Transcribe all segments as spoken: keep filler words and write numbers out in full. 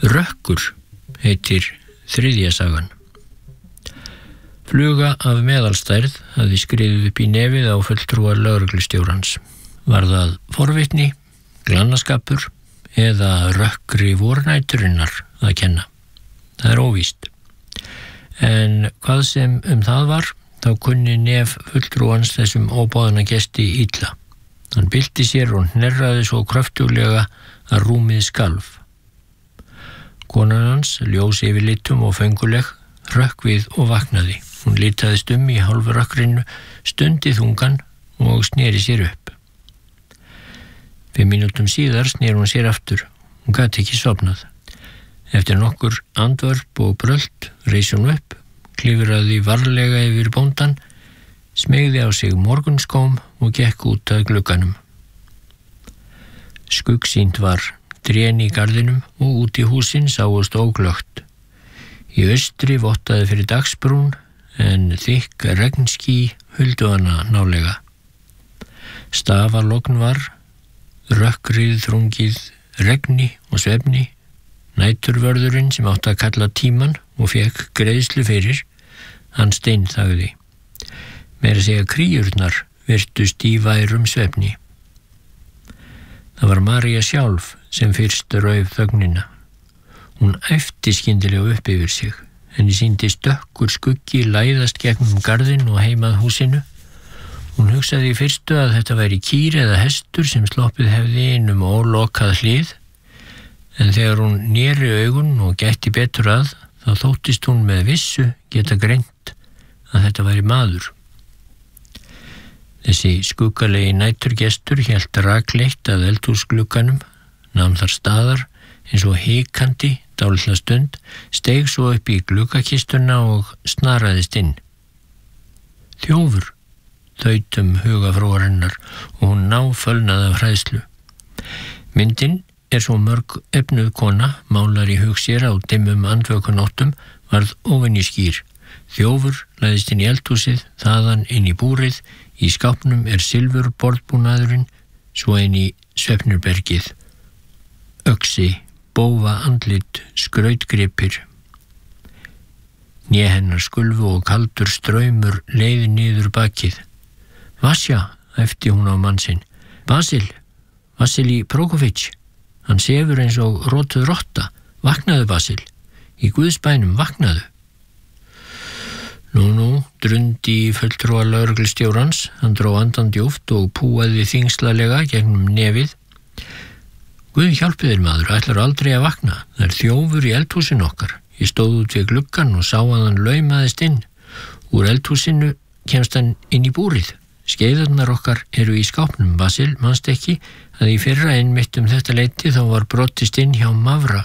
Rökkur heitir þriðja sagan. Fluga af meðalstærð hafði skriðið upp í nefið á fulltrúa lögreglustjórans. Var það forvitni, glannaskapur eða rökkri vornæturinnar að kenna? Það er óvíst. En hvað sem um það var, þá kunni nef fulltrúans þessum óboðna gesti illa. Hann bylti sér og hnerraði svo kröftuglega að rúmið skalf. Konan hans, ljós yfir litum og fönguleg, rökk við og vaknaði. Hún litaðist um í hálfurökkrinu, stundi þungan og sneri sér upp. Fimm mínútum síðar sneri hún sér aftur. Hún gat ekki sofnað. Eftir nokkur andvörp og brölt reis hún upp, klifraði varlega yfir bóndan, smeygði á sig morgunskóm og gekk út að glugganum. Skuggsýnt var trén í garðinum og út í húsin sáust óglögt. Í austri vottaði fyrir dagsbrún en þykk regnský huldu hana nálega. Stafalogn var, rökkrið þrungið regni og svefni. Næturvörðurinn sem átti að kalla tíman og fekk greiðslu fyrir, hann steinþagði. Meira segja kríurnar virtust í værum svefni. Það var María sjálf sem fyrst rauf þögnina. Hún æpti skyndilega upp yfir sig. Henni sýndist dökkur skuggi læðast gegnum garðinn og heimað húsinu. Hún hugsaði í fyrstu að þetta væri kýr eða hestur sem sloppið hefði inn um ólokað hlið, en þegar hún neri augun og gætti betur að, þá þóttist hún með vissu geta greint að þetta væri maður. Þessi skuggalegi næturgestur hélt rakleitt að eldhúsglugganum, nam þar staðar eins og hikandi dálitla stund, steig svo upp í gluggakistuna og snaraðist inn. Þjófur, þaut um hugafróarinnar og hún náfölnaði af hræðslu. Myndin er svo mörg efnuð kona, málar í hug sér á dimmum andvökunóttum, varð óvenju skýr. Þjófur læðist inn í eldhúsið, þaðan inn í búrið, í skápnum er silfur borðbúnaðurinn, svo inn í svefnurbergið. Öxi, bófa andlit, skrautgripir. Né hennar skulfu og kaldur straumur leið niður bakið. Vasja, æpti hún á mann sinn. Vasil, Vasili Prokofic. Hann sefur eins og rótuð rotta. Vaknaðu, Vasil. Í Guðsbænum, vaknaðu. Nú, nú, drundi í fulltrúa lögreglustjórans. Hann dró andan djúpt og púaði þingslalega gegnum nefið. Guð hjálpi þér, maður, ætlar aldrei að vakna. Það er þjófur í eldhúsin okkar. Ég stóð út við gluggan og sá að hann laumaðist inn. Úr eldhúsinu kemst hann inn í búrið. Skeiðarnar okkar eru í skápnum, Vasil, manst ekki að í fyrra einmitt um þetta leyti þá var brotist inn hjá Mavra.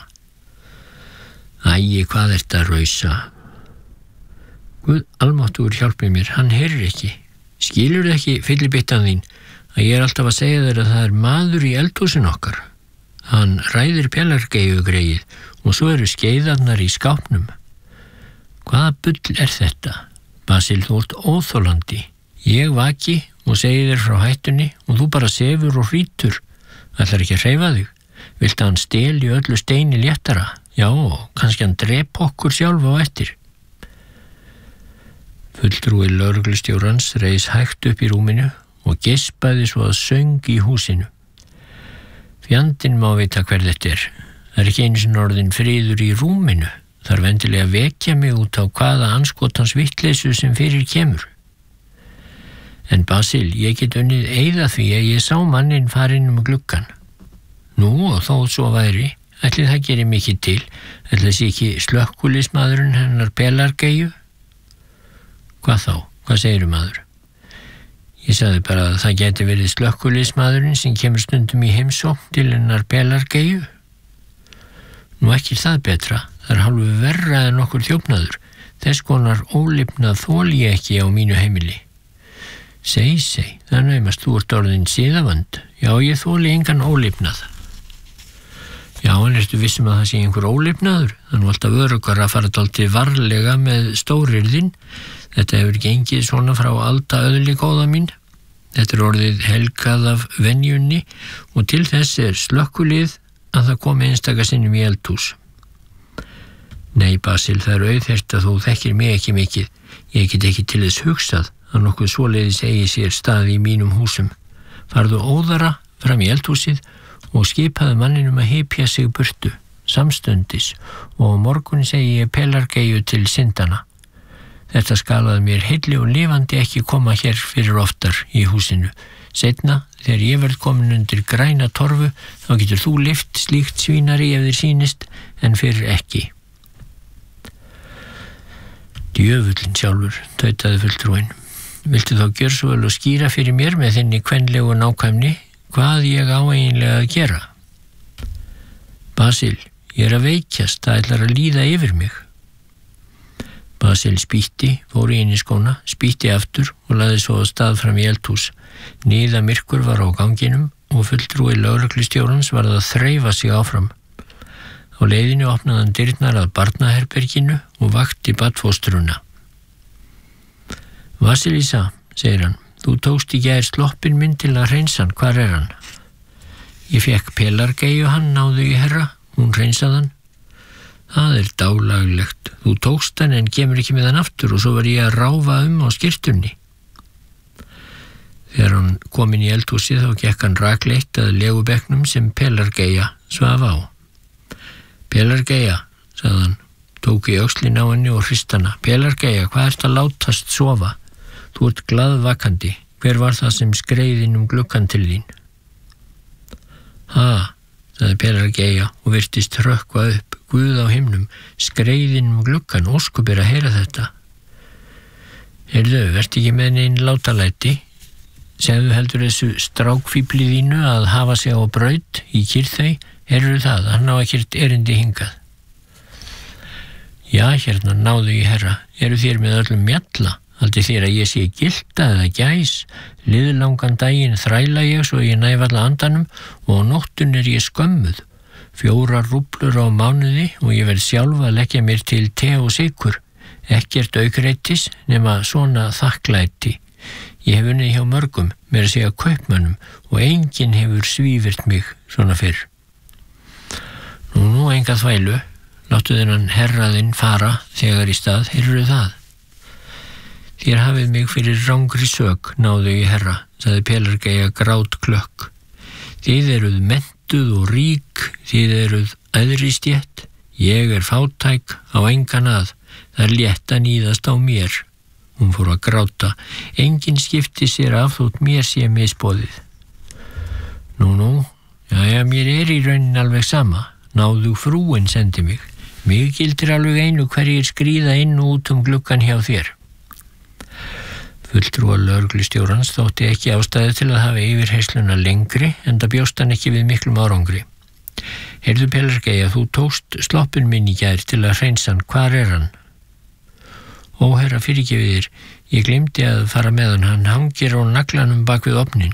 Æi, hvað ert að rausa? Guð almáttugur hjálpi mér, hann heyrir ekki. Skilur þið ekki, fyllibittan þín, að ég er alltaf að segja þér að það er maður í eldhúsin okkar. Hann ræðir pelargeigu greið og svo eru skeiðarnar í skápnum. Hvaða bull er þetta? Vasil, þú ert óþolandi. Ég vaki og segi þér frá hættunni og þú bara sefur og hrítur. Ætlar ekki að hreyfa þig. Viltu hann steli öllu steini léttara? Já, kannski hann drep okkur sjálf á eftir. Fulltrúi lögreglustjórans reis hægt upp í rúminu og geispaði svo að söng í húsinu. Fjandinn má vita hver þetta er. Það er ekki einu sinni orðin friður í rúminu. Þarf endilega að vekja mig út á hvaða andskotans vittleysu sem fyrir kemur. En Basil, ég get unnið eyða því að ég sá manninn farinn um gluggan. Nú, og þó svo væri, ætli það gerir mikið til, ætli þessi ekki slökkulismadurinn hennar pelargeigu? Hvað þá? Hvað segirðu, maður? Ég sagði bara að það geti verið slökkulismadurinn sem kemur stundum í heimsókn til hennar pelargeigu. Nú ekki það betra, það er hálfu verra en okkur þjófnaður. Þess konar ólifnað þoli ég ekki á mínu heimili. Seg, seg, það naumast þú ert orðin siðavönd. Já, ég þoli engan ólifnað. Já, en ertu vissum að það sé einhver ólifnaður? Það er nú alltaf öruggara að fara dálítið varlega með stórirðinn. Þetta hefur gengið svona frá alda öðli góða mín. Þetta er orðið helgað af venjunni og til þess er slökkulið að það komi einstaka sinnum í eldhús. Nei, Basil, það er auðvert að þú þekkir mig ekki mikið. Ég get ekki til þess hugsað að nokkuð svoleiðis eigi sér stað í mínum húsum. Farðu óðara fram í eldhúsið og skipaðu manninum að hypja sig burtu, samstundis, og á morgun segi ég Pelargeiu til syndana. Þetta skalaði mér heilli og lifandi ekki koma hér fyrir oftar í húsinu. Seinna, þegar ég verð komin undir græna torfu, þá getur þú lyft slíkt svínari ef þér sýnist, en fyrir ekki. Djöfullinn sjálfur, tautaði fulltrúinn. Viltu þá gjör svo vel og skýra fyrir mér með þinni kvenlegu nákvæmni hvað ég á eiginlega að gera? Basil, ég er að veikjast, það ætlar að líða yfir mig. Basil spýtti, fór í inn í skóna, spýtti aftur og lagði svo á stað fram í eldhús. Niða myrkur var á ganginum og fulltrúi lögreglustjórans varð að þreifa sig áfram. Á leiðinu opnaði hann dyrnar að barnaherberginu og vakti badfóstruna. Vasilisa, segir hann, þú tókst í gær sloppinn minn til að hreinsa hann, hvar er hann? Ég fekk Pelargeiu hann, náðu í herra, hún hreinsaði hann. Það er dálaglegt, þú tókst hann en kemur ekki með hann aftur og svo var ég að ráfa um á skyrtunni. Þegar hann kom inn í eldhúsið þá gekk hann rakleitt að legubekknum sem Pelargeia svaf á. Pelargeia, sagði hann, tók í öxlin á henni og hrist hana. Pelargeia, hvað ert að látast sofa? Þú ert glaðvakandi. Hver var það sem skreið inn um gluggann til þín? Ha, sagði Pelargeia og virtist hrökkva upp. Guð á himnum, skreið inn um gluggann, óskup er að heyra þetta. Heyrðu, vertu ekki með neinn látalæti? Segðu heldur þessu strákfíbli þínu að hafa sig á braut í Kyrþey? Heyrðu það, hann á ekkert erindi hingað. Já, hérna, náðu í herra, eru þér með öllum mjalla? Haldið þér að ég sé gilda eða gæs? Liðlangan daginn þræla ég svo ég næf alla andanum og á nóttun er ég skömmuð. Fjórar rúblur á mánuði og ég verð sjálf að leggja mér til te og sykur. Ekkert aukreitis nema svona þakklæti. Ég hef unnið hjá mörgum, mér að segja kaupmönnum, og enginn hefur svífirt mig svona fyrr. Nú, nú, enga þvælu, láttu þennan herraðinn fara þegar í stað, heyrðu það. Þér hafið mig fyrir rangri sök, náðu í herra, sagði Pelargeia grát klökk. Þið eruð mentuð og rík, þið eruð æðri stétt, ég er fátæk á engan að, það er létt að níðast á mér. Hún fór að gráta, enginn skipti sér af þótt mér sé misboðið. Nú, nú, jæja, mér er í raunin alveg sama. Náðu frúin sendi mig. Mig gildir alveg einu hverjir skríða inn og út um gluggan hjá þér. Fulltrúa lögreglustjórans þótti ekki ástæði til að hafa yfirheysluna lengri enda bjóst hann ekki við miklum árangri. Heyrðu Pelargeia, þú tókst sloppinn minn í gær til að hreinsa hann, hvar er hann? Ó, herra, fyrirgefið þér, ég gleymdi að fara með hann, hann hangir á naglanum bak við ofnin.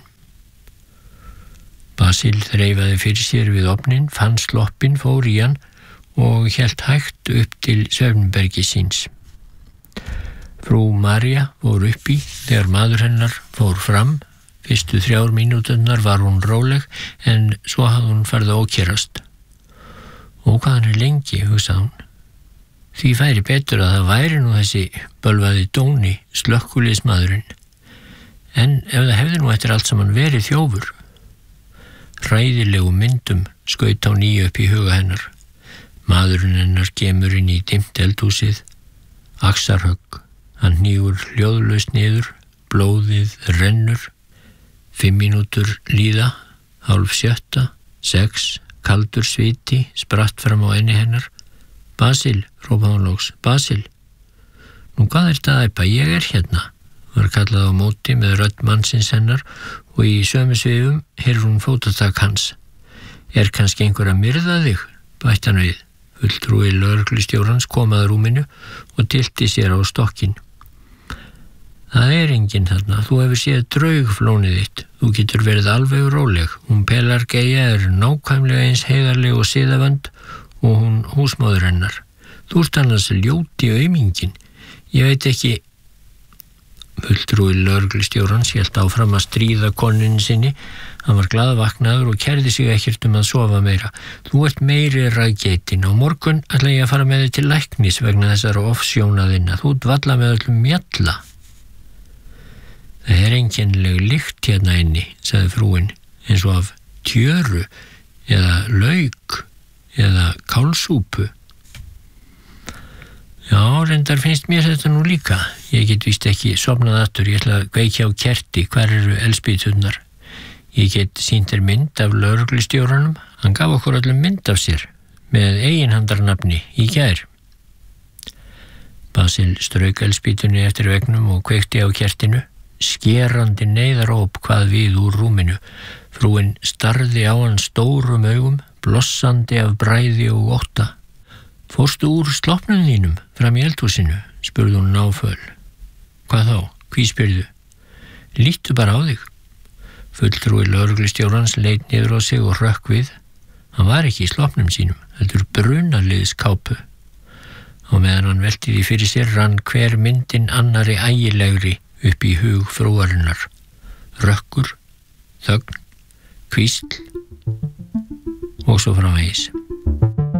Basil þreifaði fyrir sér við ofnin, fann sloppinn, fór í hann og hélt hægt upp til svefnbergi síns. Frú María fór upp í þegar maður hennar fór fram. Fyrstu þrjár mínúturnar var hún róleg en svo hafði hún farið að ókýrast. Og hvað hann er lengi, hugsaði hún. Því færi betur að það væri nú þessi bölvaði Dóni, slökkuliðsmaðurinn. En ef það hefði nú eftir allt saman verið þjófur. Hræðilegu myndum skaut á nýju upp í huga hennar. Maðurinn hennar kemur inn í dimmt eldhúsið, axarhögg, hann hnígur hljóðlaust niður, blóðið rennur, fimm mínútur líða, hálf sjötta, sex, kaldur sviti spratt fram á enni hennar. Basil, hrópaði hún loks, Basil. Nú hvað er þetta að æpa, ég er hérna, var kallað á móti með rödd mannsins hennar og í sömu svifum heyrði hún fótatak hans. Er kannski einhver að myrða þig, bætti hann við. Fulltrúi lögreglustjórans kom að rúminu og tylti sér á stokkinn. Það er enginn þarna, þú hefur séð draugflónið þitt, þú getur verið alveg róleg. Hún Pelargeia er nákvæmlega eins heiðarleg og siðavönd og hún húsmóður hennar. Þú ert annars ljóti aumingin. Ég veit ekki... Fulltrúi lögreglustjórans hélt áfram að stríða konunni sinni. Hann var glaðvaknaður og kærði sig ekkert um að sofa meira. Þú ert meiri ræðgeitin. Á morgun ætla ég að fara með þig til læknis vegna þessara ofsjónaðinna. Þú dvalla með öllum mjalla. Það er einkennileg lykt hérna inni, sagði frúin, eins og af tjöru eða lauk eða kálsúpu. Já, reyndar finnst mér þetta nú líka. Ég get víst ekki sofnað aftur. Ég ætla að kveikja á kerti. Hvar eru eldspýturnar? Ég get sýnt þér mynd af lögreglustjóranum. Hann gaf okkur öllum mynd af sér með eiginhandarnafni í gær. Basil strauk eldspýtunni eftir veggnum og kveikti á kertinu. Skerandi neyðaróp hvað við úr rúminu. Frúin starði á hann stórum augum, blossandi af bræði og ótta. Fórstu úr sloppnum þínum fram í eldhúsinu, spurði hún náföl. Hvað þá? Hví spyrðu? Líttu bara á þig. Fulltrúi lögreglustjórans leit niður á sig og hrökk við. Hann var ekki í sloppnum sínum, heldur brunaliðskápu. Og meðan hann velti því fyrir sér rann hver myndin annari ægilegri upp í hug frúarinnar. Rökkur, þögn, hvísl og svo framvegis.